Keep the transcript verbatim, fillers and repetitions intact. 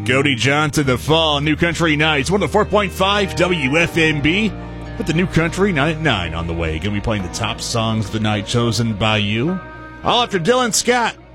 Cody Johnson, The Fall, New Country Nights, one oh four point five W F M B. With the New Country Night at nine on the way. Going to be playing the top songs of the night chosen by you. All after Dylan Scott.